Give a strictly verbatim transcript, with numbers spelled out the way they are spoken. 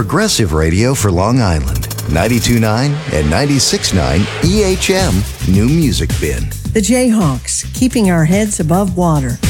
progressive radio for Long Island. ninety-two point nine and ninety-six point nine E H M New Music Bin. The Jayhawks, keeping our heads above water.